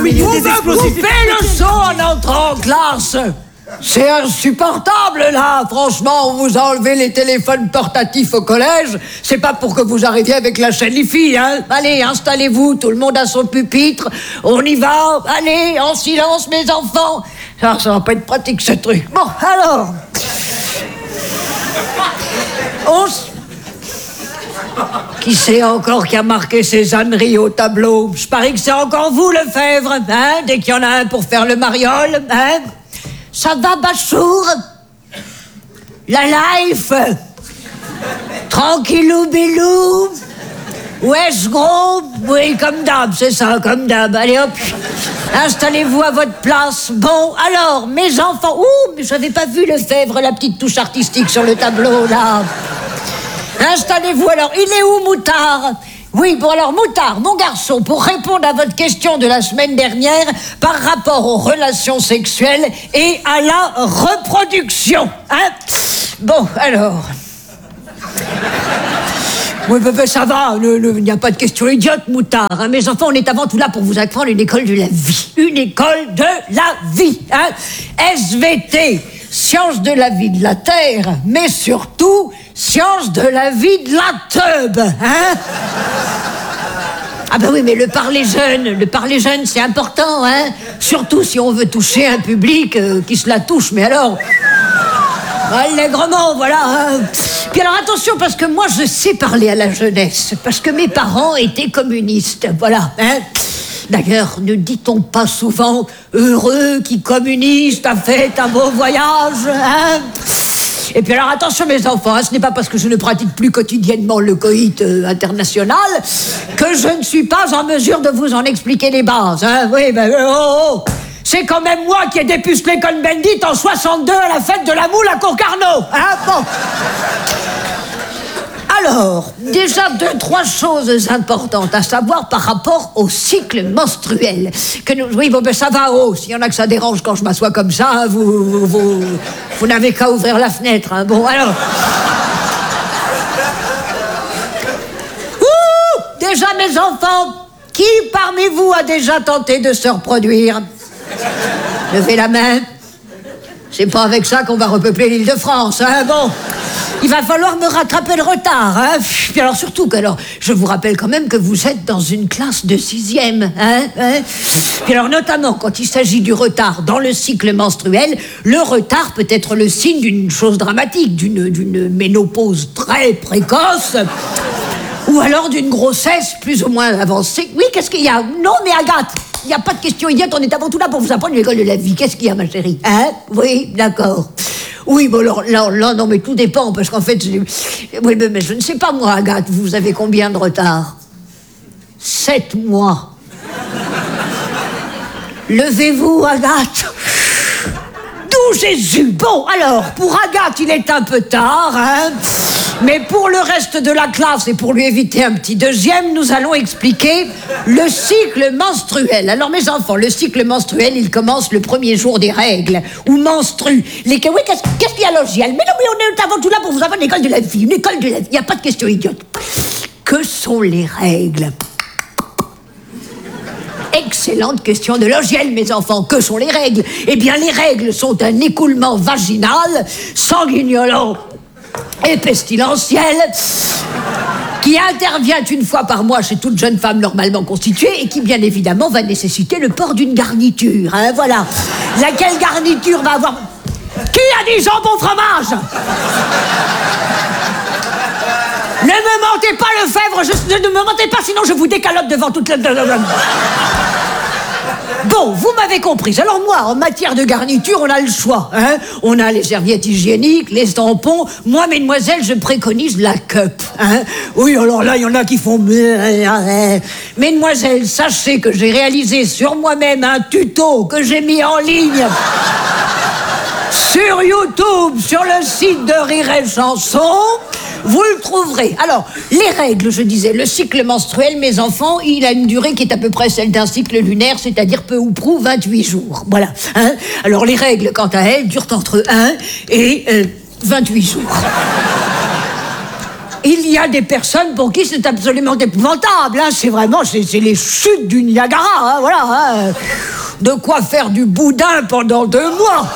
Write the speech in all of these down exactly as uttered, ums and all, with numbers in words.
milieu Vous des me explosifs. coupez le son en entrant en classe. C'est insupportable, là. Franchement, vous enlevez les téléphones portatifs au collège. C'est pas pour que vous arriviez avec la chaîne Li-Fi, hein. Allez, installez-vous, tout le monde a son pupitre. On y va. Allez, en silence, mes enfants. Ça, ça va pas être pratique, ce truc. Bon, alors... On s... Qui c'est encore qui a marqué ces âneries au tableau? Je parie que c'est encore vous, Lefebvre, hein, dès qu'il y en a un pour faire le mariole, hein. Ça va, Bachour? La life? Tranquillou bilou? Wesh gros? Oui, comme d'hab, c'est ça, comme d'hab. Allez hop, installez-vous à votre place. Bon, alors, mes enfants... Ouh, mais j'avais pas vu Lefebvre, la petite touche artistique sur le tableau, là. Installez-vous, alors, il est où, Moutard? Oui, bon alors, Moutard, mon garçon, pour répondre à votre question de la semaine dernière par rapport aux relations sexuelles et à la reproduction, hein? Bon, alors... Oui, ben, ben, ça va, il n'y a pas de question idiote, Moutard, hein. Mes enfants, on est avant tout là pour vous apprendre une école de la vie. Une école de la vie, hein. S V T, sciences de la vie de la Terre, mais surtout... Science de la vie de la teub, hein? Ah ben oui, mais le parler jeune, le parler jeune, c'est important, hein? Surtout si on veut toucher un public euh, qui se la touche, mais alors... Allègrement, voilà, hein? Puis alors attention, parce que moi, je sais parler à la jeunesse, parce que mes parents étaient communistes, voilà, hein? D'ailleurs, ne dit-on pas souvent « heureux qui communiste a fait un beau voyage », hein? Et puis alors attention mes enfants, hein, ce n'est pas parce que je ne pratique plus quotidiennement le coït euh, international que je ne suis pas en mesure de vous en expliquer les bases, hein. Oui, ben oh, oh. C'est quand même moi qui ai dépucelé Cohn-Bendit en soixante-deux à la fête de la moule à Concarneau, hein. Bon. Alors, déjà deux, trois choses importantes à savoir par rapport au cycle menstruel. Que nous, oui, bon, ben ça va, oh, s'il y en a que ça dérange quand je m'assois comme ça, hein, vous, vous, vous, vous n'avez qu'à ouvrir la fenêtre, hein. Bon, alors... Ouh, déjà, mes enfants, qui parmi vous a déjà tenté de se reproduire? Levez la main. C'est pas avec ça qu'on va repeupler l'île de France, hein, bon... Il va falloir me rattraper le retard, hein. Puis alors surtout que, alors, je vous rappelle quand même que vous êtes dans une classe de sixième, hein, hein. Puis alors notamment quand il s'agit du retard dans le cycle menstruel, le retard peut être le signe d'une chose dramatique, d'une, d'une ménopause très précoce, ou alors d'une grossesse plus ou moins avancée. Oui, qu'est-ce qu'il y a? Non, mais Agathe, il n'y a pas de question idiote, on est avant tout là pour vous apprendre l'école de la vie. Qu'est-ce qu'il y a, ma chérie? Hein? Oui, d'accord. Oui, bon, alors, là, là, non, mais tout dépend, parce qu'en fait, je... oui, mais, mais je ne sais pas, moi, Agathe, vous avez combien de retard? Sept mois. Levez-vous, Agathe. D'où Jésus? Bon, alors, pour Agathe, il est un peu tard, hein, mais pour le reste de la classe et pour lui éviter un petit deuxième, nous allons expliquer le cycle menstruel. Alors, mes enfants, le cycle menstruel, il commence le premier jour des règles, ou menstrue. Les... Oui, qu'est-ce, qu'est-ce qu'il y a, Logiel? Mais non, mais on est avant tout là pour vous apprendre l'école de la vie, une école de la vie. Il n'y a pas de question idiote. Que sont les règles? Excellente question de Logiel, mes enfants. Que sont les règles? Eh bien, les règles sont un écoulement vaginal, sanguignolant et pestilentiel qui intervient une fois par mois chez toute jeune femme normalement constituée et qui, bien évidemment, va nécessiter le port d'une garniture. Hein, voilà. Laquelle garniture va avoir... Qui a dit jambon fromage? Ne me mentez pas, Lefebvre, je, ne, ne me mentez pas, sinon je vous décalote devant toute la... Bon, vous m'avez compris. Alors moi, en matière de garniture, on a le choix, hein. On a les serviettes hygiéniques, les tampons. Moi, mesdemoiselles, je préconise la cup, hein. Oui, alors là, il y en a qui font... Mesdemoiselles, sachez que j'ai réalisé sur moi-même un tuto que j'ai mis en ligne... sur YouTube, sur le site de Rire et Chanson, vous le trouverez. Alors, les règles, je disais, le cycle menstruel, mes enfants, il a une durée qui est à peu près celle d'un cycle lunaire, c'est-à-dire peu ou prou vingt-huit jours. Voilà. Hein? Alors, les règles, quant à elles, durent entre un et euh, vingt-huit jours. Il y a des personnes pour qui c'est absolument épouvantable. Hein. C'est vraiment, c'est, c'est les chutes du Niagara. Hein, voilà. Hein. De quoi faire du boudin pendant deux mois.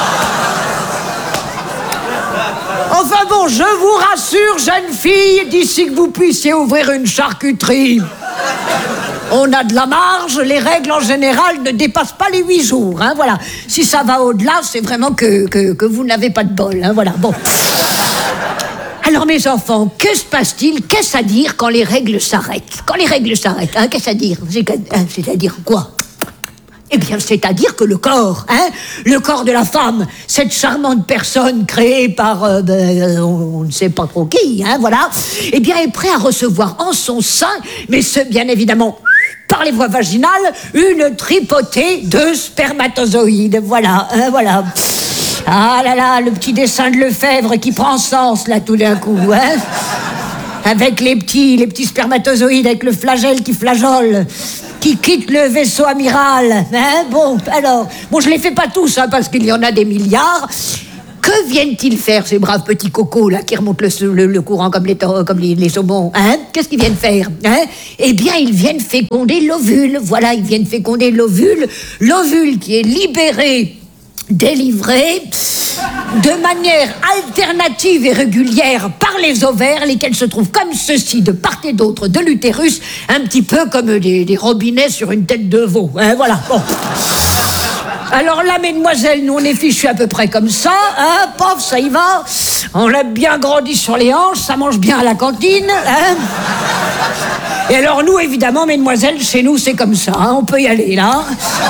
Enfin bon, je vous rassure, jeune fille, d'ici que vous puissiez ouvrir une charcuterie. On a de la marge, les règles en général ne dépassent pas les huit jours. Hein, voilà. Si ça va au-delà, c'est vraiment que, que, que vous n'avez pas de bol. Hein, voilà. Bon. Alors mes enfants, que se passe-t-il? Qu'est-ce à dire quand les règles s'arrêtent? Quand les règles s'arrêtent, hein, qu'est-ce à dire? C'est-à-dire quoi? Eh bien, c'est-à-dire que le corps, hein, le corps de la femme, cette charmante personne créée par, euh, ben, on, on ne sait pas trop qui, hein, voilà, eh bien, est prêt à recevoir en son sein, mais ce, bien évidemment, par les voies vaginales, une tripotée de spermatozoïdes, voilà, hein, voilà. Ah là là, le petit dessin de Lefebvre qui prend sens, là, tout d'un coup, hein. Avec les petits, les petits spermatozoïdes, avec le flagelle qui flageole, qui quitte le vaisseau amiral, hein. Bon, alors, bon, je les fais pas tous, hein, parce qu'il y en a des milliards. Que viennent-ils faire, ces braves petits cocos, là, qui remontent le, le, le courant comme les, comme les, les saumons, hein? Qu'est-ce qu'ils viennent faire, hein? Eh bien, ils viennent féconder l'ovule, voilà, ils viennent féconder l'ovule, l'ovule qui est libéré, délivré de manière alternative et régulière par les ovaires, lesquels se trouvent comme ceci de part et d'autre de l'utérus, un petit peu comme des, des robinets sur une tête de veau, hein, voilà, bon. Alors là, mesdemoiselles, nous on est fichus à peu près comme ça, hein, pof, ça y va, on a bien grandi sur les hanches, ça mange bien à la cantine, hein. Et alors nous, évidemment, mesdemoiselles, chez nous c'est comme ça, hein, on peut y aller là.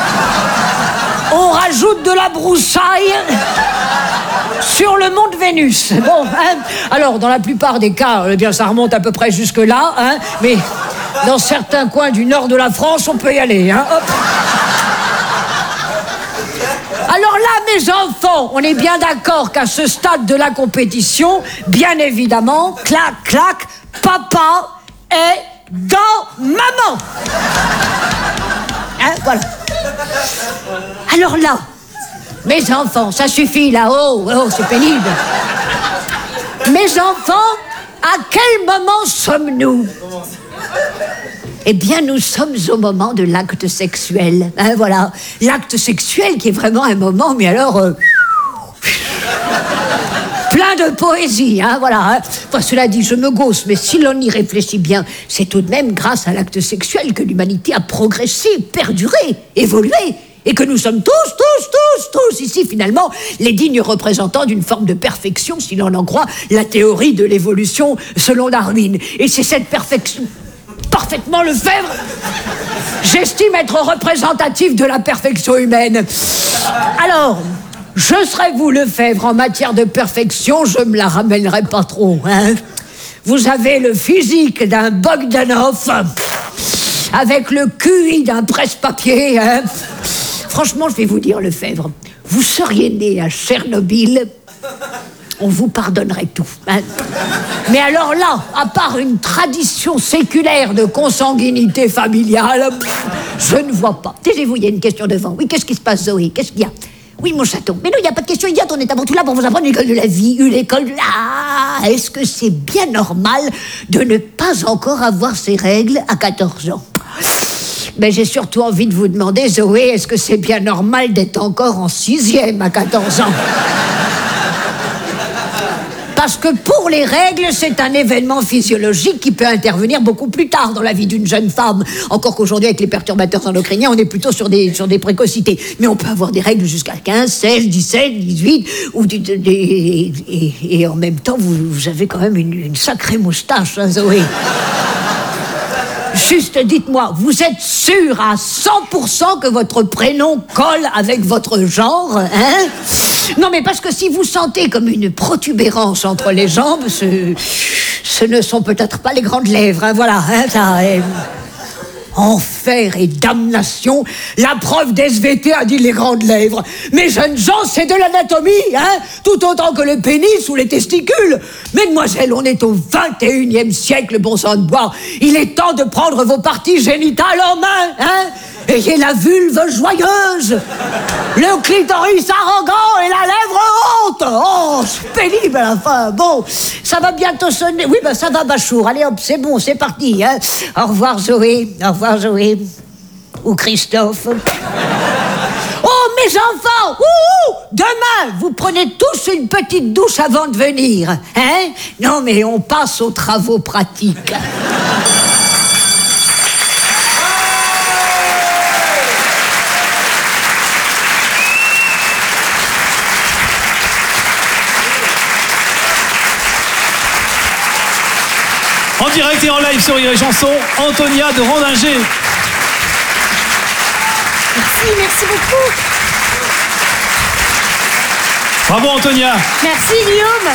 On rajoute de la broussaille sur le mont de Vénus. Bon, hein. Alors, dans la plupart des cas, eh bien, ça remonte à peu près jusque-là, hein, mais dans certains coins du nord de la France, on peut y aller, hein. Hop. Alors là, mes enfants, on est bien d'accord qu'à ce stade de la compétition, bien évidemment, clac, clac, papa est dans maman. Hein, voilà. Alors là, mes enfants, ça suffit là, oh, oh, c'est pénible. Mes enfants, à quel moment sommes-nous? Eh bien, nous sommes au moment de l'acte sexuel. Hein, voilà, l'acte sexuel qui est vraiment un moment, mais alors... Euh, plein de poésie, hein, voilà. Hein. Enfin, cela dit, je me gausse, mais si l'on y réfléchit bien, c'est tout de même grâce à l'acte sexuel que l'humanité a progressé, perduré, évolué, et que nous sommes tous, tous, tous, tous, ici, finalement, les dignes représentants d'une forme de perfection, si l'on en croit la théorie de l'évolution selon Darwin. Et c'est cette perfection... Parfaitement Lefebvre, j'estime être représentatif de la perfection humaine. Alors, je serai vous Lefebvre en matière de perfection, je me la ramènerai pas trop. Hein. Vous avez le physique d'un Bogdanov, avec le Q I d'un presse-papier. Hein. Franchement, je vais vous dire Lefebvre, vous seriez né à Tchernobyl, on vous pardonnerait tout. Hein. Mais alors là, à part une tradition séculaire de consanguinité familiale, je ne vois pas. Taisez-vous, il y a une question devant. Oui, qu'est-ce qui se passe, Zoé? Qu'est-ce qu'il y a? Oui, mon chaton. Mais non, il n'y a pas de question idiote, on est avant tout là pour vous apprendre l'école de la vie, une école de la... Est-ce que c'est bien normal de ne pas encore avoir ses règles à quatorze ans? Mais j'ai surtout envie de vous demander, Zoé, est-ce que c'est bien normal d'être encore en sixième à quatorze ans? Parce que pour les règles, c'est un événement physiologique qui peut intervenir beaucoup plus tard dans la vie d'une jeune femme. Encore qu'aujourd'hui, avec les perturbateurs endocriniens, on est plutôt sur des, sur des précocités. Mais on peut avoir des règles jusqu'à quinze, seize, dix-sept, dix-huit, ou des, des, et, et, et en même temps, vous, vous avez quand même une, une sacrée moustache, hein, Zoé. Juste dites-moi, vous êtes sûr à cent pour cent que votre prénom colle avec votre genre, hein? Non, mais parce que si vous sentez comme une protubérance entre les jambes, ce, ce ne sont peut-être pas les grandes lèvres, hein, voilà. Hein, ça, euh, enfer et damnation, la prof d'S V T a dit les grandes lèvres. Mes jeunes gens, c'est de l'anatomie, hein, tout autant que le pénis ou les testicules. Mesdemoiselles, on est au vingt et unième siècle, bon sang de bois. Il est temps de prendre vos parties génitales en main, hein. Ayez la vulve joyeuse, Le clitoris arrogant et la lèvre haute. Oh, c'est pénible à la fin. Bon, ça va bientôt sonner. Oui, ben ça va, Bachour. Allez hop, c'est bon, c'est parti. Hein. Au revoir, Zoé. Au revoir, Zoé. Ou Christophe. Oh, mes enfants, ouh, demain, vous prenez tous une petite douche avant de venir. Hein? Non, mais on passe aux travaux pratiques. En direct et en live sur Rire et Chanson, Antonia de Randinger. Merci, merci beaucoup. Bravo Antonia. Merci Guillaume.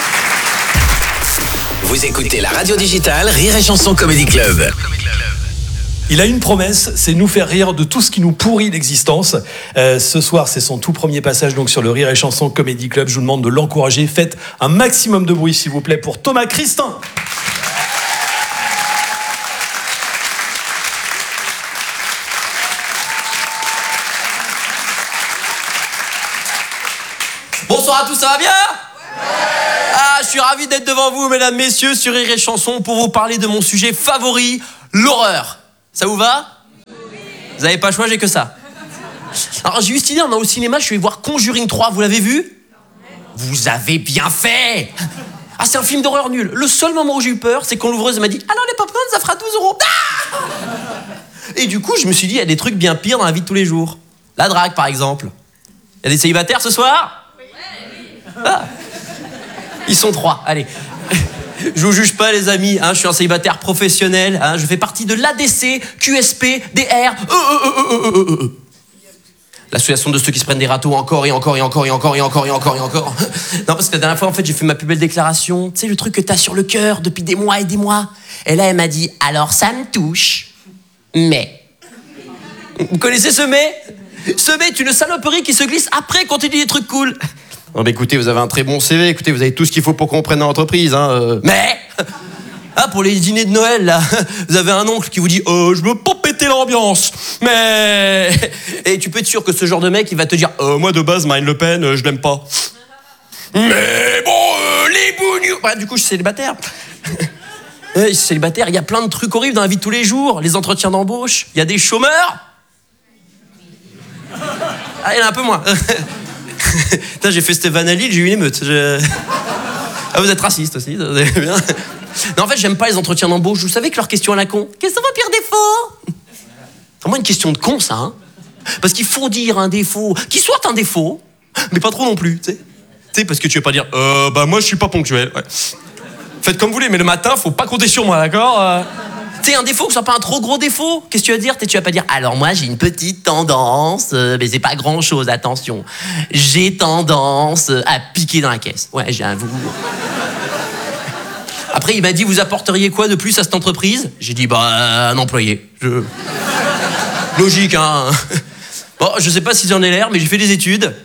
Vous écoutez la radio digitale Rire et Chanson Comedy Club. Il a une promesse, c'est nous faire rire de tout ce qui nous pourrit l'existence. Euh, ce soir, c'est son tout premier passage donc sur le Rire et Chanson Comedy Club. Je vous demande de l'encourager. Faites un maximum de bruit, s'il vous plaît, pour Thomas Christin. Bonsoir à tous, ça va bien ? Ouais. Ah, je suis ravi d'être devant vous, mesdames, messieurs, sur Rire et Chanson pour vous parler de mon sujet favori, l'horreur. Ça vous va ? Oui. Vous n'avez pas le choix, j'ai que ça. Alors, j'ai eu cette idée, on a au cinéma, je suis allé voir Conjuring trois, vous l'avez vu ? Vous avez bien fait ! Ah, c'est un film d'horreur nul. Le seul moment où j'ai eu peur, c'est quand l'ouvreuse m'a dit « Alors les popcorns, ça fera douze euros. Ah !» Et du coup, je me suis dit, il y a des trucs bien pires dans la vie de tous les jours. La drague, par exemple. Il y a des célibataires ce soir ? Ah. Ils sont trois, allez. Je vous juge pas les amis, hein, je suis un célibataire professionnel, hein, je fais partie de l'A D C, Q S P, D R, E, E, E, E, E, E. L'association de ceux qui se prennent des râteaux encore et encore et encore et encore et encore et encore et encore. Non, parce que la dernière fois, en fait, j'ai fait ma plus belle déclaration. Tu sais, le truc que t'as sur le cœur depuis des mois et des mois. Et là, elle m'a dit, alors ça me touche, mais... Vous connaissez ce mais ? Ce mais est une saloperie qui se glisse après quand tu dis des trucs cool. Non mais écoutez, vous avez un très bon C V, écoutez, vous avez tout ce qu'il faut pour qu'on prenne dans l'entreprise, hein. Euh... Mais ah, pour les dîners de Noël, là, vous avez un oncle qui vous dit « Euh, je veux pas péter l'ambiance, mais... » Et tu peux être sûr que ce genre de mec, il va te dire euh, « Moi, de base, Marine Le Pen, euh, je l'aime pas. » Mais bon, euh, les bougnous... Bah, du coup, je suis célibataire. Je suis célibataire, il y a plein de trucs horribles dans la vie de tous les jours. Les entretiens d'embauche, il y a des chômeurs. Ah, il y en a un peu moins. Putain, j'ai fait Stéphane Halil, j'ai eu une émeute. Je... Ah, vous êtes raciste aussi, vous avez bien. Non, en fait, j'aime pas les entretiens d'embauche. Vous savez que leurs questions à la con, quels sont vos pires défauts ? C'est vraiment une question de con, ça, hein ? Parce qu'il faut dire un défaut qui soit un défaut, mais pas trop non plus, tu sais. Tu sais, parce que tu vas pas dire, euh, bah moi, je suis pas ponctuel. Ouais. Faites comme vous voulez, mais le matin, faut pas compter sur moi, d'accord ? euh... Tu sais, un défaut, que ce soit pas un trop gros défaut. Qu'est-ce que tu vas dire ? Tu vas pas dire, alors moi, j'ai une petite tendance, euh, mais c'est pas grand-chose, attention. J'ai tendance à piquer dans la caisse. Ouais, j'avoue. Après, il m'a dit, vous apporteriez quoi de plus à cette entreprise ? J'ai dit, bah, un employé. Je... Logique, hein. Bon, je sais pas si j'en ai l'air, mais j'ai fait des études.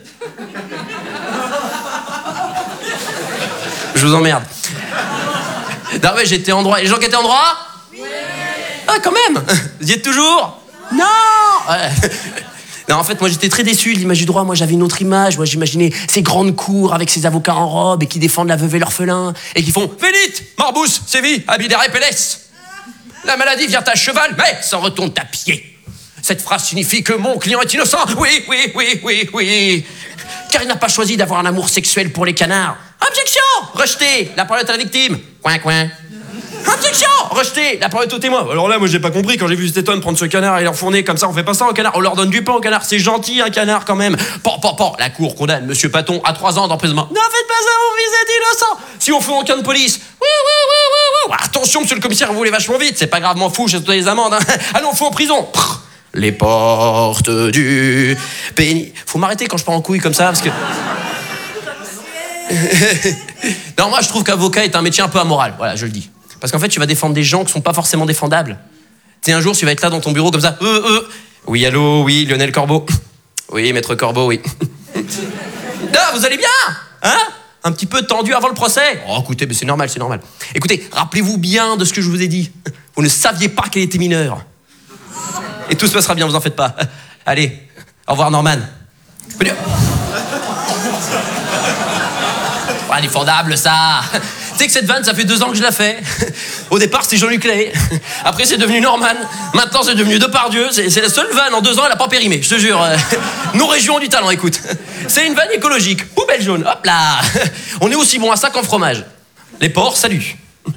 Je vous emmerde. Non, mais j'étais en droit. Les gens qui étaient en droit ? Ah, quand même. Vous y êtes toujours ? Non. Ouais. Non, en fait, moi, j'étais très déçu de l'image du droit. Moi, j'avais une autre image. Moi, j'imaginais ces grandes cours avec ces avocats en robe et qui défendent la veuve et l'orphelin et qui font « Vénite, Marbousse, Séville, Abidère et Pélès. La maladie vient à cheval, mais s'en retourne à pied. Cette phrase signifie que mon client est innocent. Oui, oui, oui, oui, oui. Car il n'a pas choisi d'avoir un amour sexuel pour les canards. Objection. Rejeté. La parole est à la victime. Coin, coin. Objection. Rejeté. La parole est au témoin. Alors là, moi, j'ai pas compris. Quand j'ai vu cet étonne prendre ce canard et l'enfourner comme ça, on fait pas ça au canard. On leur donne du pain au canard. C'est gentil, un canard, quand même. Pan, pan, pan. La cour condamne Monsieur Paton à trois ans d'emprisonnement. Ne faites pas ça, mon fils est innocent. Si on fait aucun de police. Oui, oui, oui, oui, oui. Attention, monsieur le commissaire, vous voulez vachement vite. C'est pas gravement fou, j'ai donné les amendes. Hein. Allons, faut en prison. Prrr. Les portes du péni... Faut m'arrêter quand je pars en couille comme ça, parce que... Non, moi, je trouve qu'avocat est un métier un peu amoral. Voilà, je le dis. Parce qu'en fait, tu vas défendre des gens qui sont pas forcément défendables. Tu sais, un jour, tu vas être là dans ton bureau comme ça. Euh, euh. Oui, allô, oui, Lionel Corbeau. Oui, maître Corbeau, oui. Ah, vous allez bien ? Hein ? Un petit peu tendu avant le procès ? Oh, écoutez, mais c'est normal, c'est normal. Écoutez, rappelez-vous bien de ce que je vous ai dit. Vous ne saviez pas qu'elle était mineure. Et tout se passera bien, vous en faites pas. Allez, au revoir Norman. Mais... Oh, indéfendable, ça. Tu sais que cette vanne, ça fait deux ans que je la fais. Au départ, c'était Jean-Luc Lahaye. Après, c'est devenu Norman. Maintenant, c'est devenu Depardieu. C'est, c'est la seule vanne en deux ans, elle a pas périmé, je te jure. Nos régions ont du talent, écoute. C'est une vanne écologique. Poubelle jaune, hop là. On est aussi bon à ça qu'en fromage. Les porcs, salut.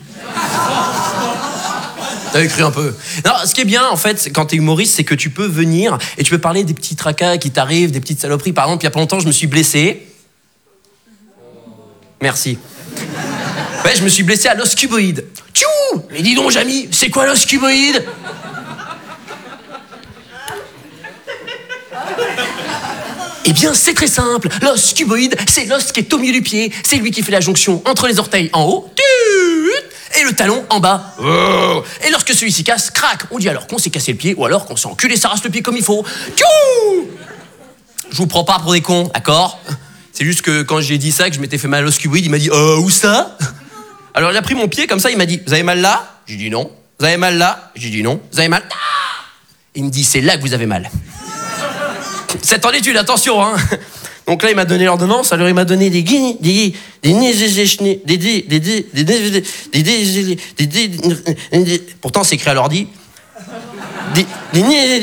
T'as écrit un peu. Non, ce qui est bien, en fait, quand t'es humoriste, c'est que tu peux venir et tu peux parler des petits tracas qui t'arrivent, des petites saloperies. Par exemple, il y a pas longtemps, je me suis blessé. Merci. Ouais, je me suis blessé à l'os cuboïde. Tchou! Mais dis donc, Jamy, c'est quoi l'os cuboïde? Eh bien, c'est très simple. L'os cuboïde, c'est l'os qui est au milieu du pied. C'est lui qui fait la jonction entre les orteils en haut et le talon en bas. Et lorsque celui-ci casse, crac, on dit alors qu'on s'est cassé le pied ou alors qu'on s'est enculé sa race le pied comme il faut. Tchou! Je vous prends pas pour des cons, d'accord? C'est juste que quand j'ai dit ça, que je m'étais fait mal à l'os cuboïde, il m'a dit euh, où ça? Alors il a pris mon pied comme ça, il m'a dit vous avez mal là? J'ai dit non. Vous avez mal là? J'ai dit non. Vous avez mal? Ah! Il me dit c'est là que vous avez mal. C'est en étude, attention, hein. Donc là, il m'a donné l'ordonnance, alors il m'a donné des guinées, des des des des des des des des des des pourtant c'est écrit à l'ordi. Des des